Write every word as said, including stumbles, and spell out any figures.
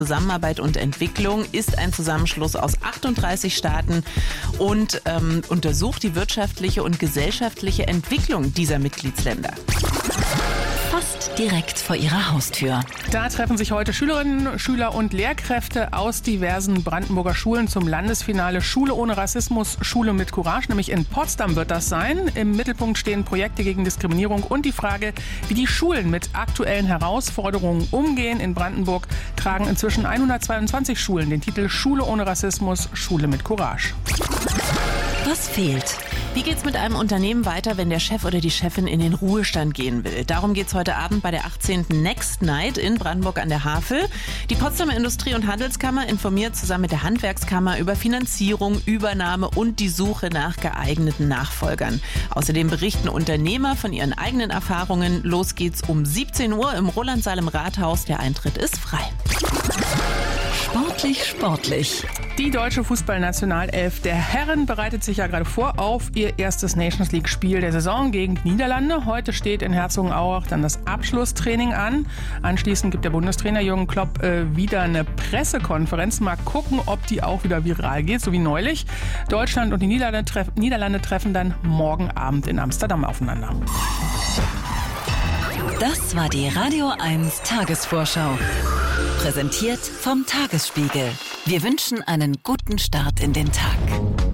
Zusammenarbeit und Entwicklung ist ein Zusammenschluss aus achtunddreißig Staaten und ähm, untersucht die wirtschaftliche und gesellschaftliche Entwicklung dieser Mitgliedsländer. Fast direkt vor ihrer Haustür. Da treffen sich heute Schülerinnen, Schüler und Lehrkräfte aus diversen Brandenburger Schulen zum Landesfinale Schule ohne Rassismus, Schule mit Courage. Nämlich in Potsdam wird das sein. Im Mittelpunkt stehen Projekte gegen Diskriminierung und die Frage, wie die Schulen mit aktuellen Herausforderungen umgehen. In Brandenburg tragen inzwischen hundertzweiundzwanzig Schulen den Titel Schule ohne Rassismus, Schule mit Courage. Was fehlt? Wie geht's mit einem Unternehmen weiter, wenn der Chef oder die Chefin in den Ruhestand gehen will? Darum geht's heute Abend bei der achtzehnten Next Night in Brandenburg an der Havel. Die Potsdamer Industrie- und Handelskammer informiert zusammen mit der Handwerkskammer über Finanzierung, Übernahme und die Suche nach geeigneten Nachfolgern. Außerdem berichten Unternehmer von ihren eigenen Erfahrungen. Los geht's um siebzehn Uhr im Rolandsaal im Rathaus. Der Eintritt ist frei. Sportlich, sportlich. Die deutsche Fußballnationalelf der Herren bereitet sich ja gerade vor auf ihr erstes Nations League-Spiel der Saison gegen die Niederlande. Heute steht in Herzogenaurach dann das Abschlusstraining an. Anschließend gibt der Bundestrainer Jürgen Klopp äh, wieder eine Pressekonferenz. Mal gucken, ob die auch wieder viral geht, so wie neulich. Deutschland und die Niederlande, treff- Niederlande treffen dann morgen Abend in Amsterdam aufeinander. Das war die Radio eins Tagesvorschau. Präsentiert vom Tagesspiegel. Wir wünschen einen guten Start in den Tag.